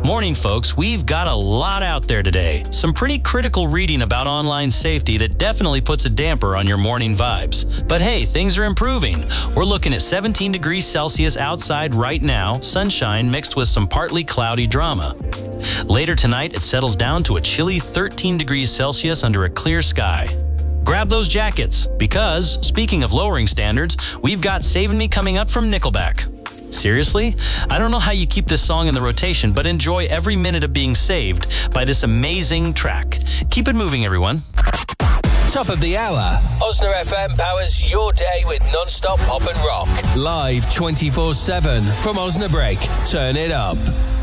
Morning, folks. We've got a lot out there today. Some pretty critical reading about online safety that definitely puts a damper on your morning vibes. But hey, things are improving. We're looking at 17 degrees Celsius outside right now, sunshine mixed with some partly cloudy drama. Later tonight, it settles down to a chilly 13 degrees Celsius under a clear sky. Grab those jackets, because, speaking of lowering standards, we've got Savin' Me coming up from Nickelback. Seriously? I don't know how you keep this song in the rotation, but enjoy every minute of being saved by this amazing track. Keep it moving, everyone. Top of the hour. Osna FM powers your day with non-stop pop and rock. Live 24/7 from Osnabrück. Turn it up.